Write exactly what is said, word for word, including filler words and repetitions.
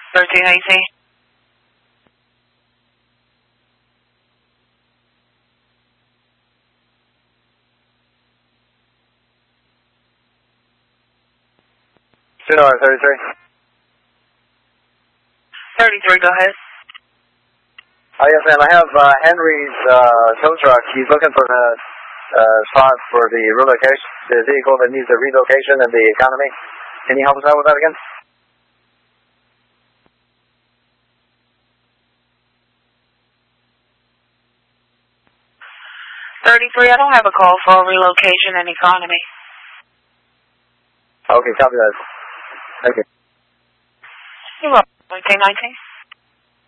thirteen eighteen. two thirty-three. thirty-three, go ahead. Oh, yes, ma'am. I have uh, Henry's uh, tow truck. He's looking for a uh, spot for the relocation, the vehicle that needs a relocation in the economy. Can you help us out with that again? thirty-three, I don't have a call for a relocation in economy. Okay, copy that. Thank you. You're welcome. eighteen nineteen.